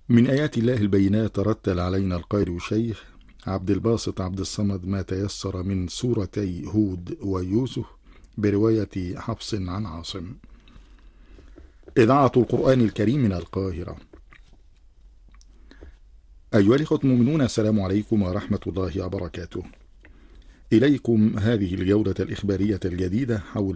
من آيات الله البينات ترتل علينا القارئ الشيخ عبد الباسط عبد الصمد ما تيسر من سورتي هود ويوسف برواية حفص عن عاصم. إذاعة القرآن الكريم من القاهرة. أيها الإخوة المؤمنون، السلام عليكم ورحمة الله وبركاته. إليكم هذه الجولة الإخبارية الجديدة حول